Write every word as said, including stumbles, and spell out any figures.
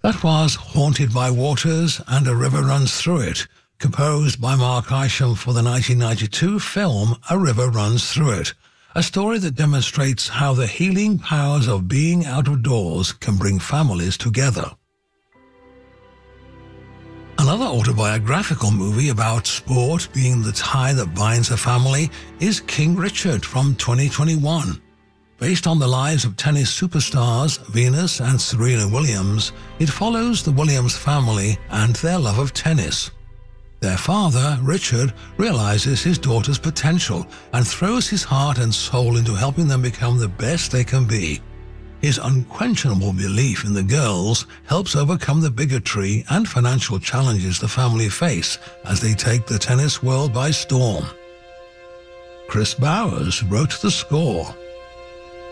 That was Haunted by Waters and a River Runs Through It, composed by Mark Isham for the nineteen ninety-two film A River Runs Through It, a story that demonstrates how the healing powers of being out of doors can bring families together. Another autobiographical movie about sport being the tie that binds a family is King Richard from twenty twenty-one. Based on the lives of tennis superstars Venus and Serena Williams, it follows the Williams family and their love of tennis. Their father, Richard, realizes his daughter's potential and throws his heart and soul into helping them become the best they can be. His unquenchable belief in the girls helps overcome the bigotry and financial challenges the family face as they take the tennis world by storm. Chris Bowers wrote the score.